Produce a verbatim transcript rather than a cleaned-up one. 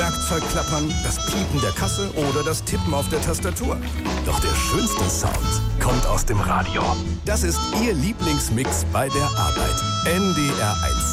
Werkzeugklappern, das Piepen der Kasse oder das Tippen auf der Tastatur. Doch der schönste Sound kommt aus dem Radio. Das ist Ihr Lieblingsmix bei der Arbeit. N D R eins.